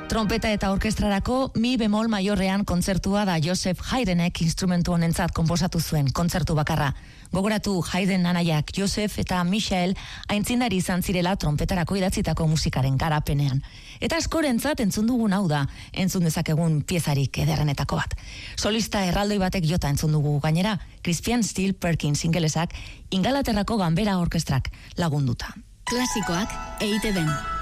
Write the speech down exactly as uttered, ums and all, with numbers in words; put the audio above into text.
Trompeta eta orkestrarako mi bemol maiorrean kontzertua da Joseph Haydnek instrumentu honentzat konposatu zuen kontzertu bakarra. Gogoratu Haydn anaiak Joseph eta Michael aintzindari izan zirela trompetarako idatzitako musikaren garapenean. Eta askorentzat entzun dugun hau da, entzun dezakegun piezarik ederrenetako bat. Solista erraldoi batek jota entzun dugu gainera, Crispian Steele Perkins ingelesak Ingalaterrako ganbera orkestrak lagunduta. Klasikoak E I T B-n.